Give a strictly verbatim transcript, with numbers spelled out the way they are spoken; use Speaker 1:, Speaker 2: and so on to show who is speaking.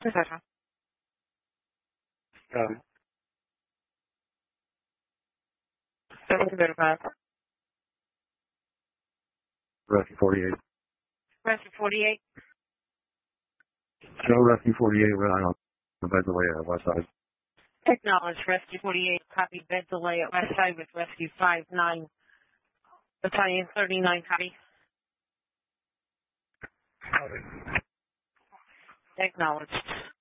Speaker 1: Professor.
Speaker 2: Um,
Speaker 1: Rescue verify.
Speaker 2: Rescue forty-eight.
Speaker 1: Rescue forty-eight.
Speaker 2: Joe, Rescue forty-eight, Rhode Island. Bed delay at West Side.
Speaker 1: Acknowledge Rescue forty-eight. Copy bed delay at West Side with Rescue five nine. Battalion thirty-nine. Copy. Acknowledged.